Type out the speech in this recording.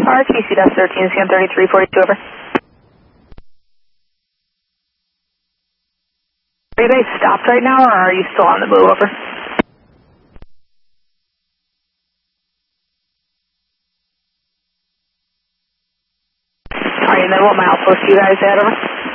RTC Dash 13, CM 3342, over. Are you guys stopped right now, or are you still on the move, over? Alright, and then what milepost are you guys at, over?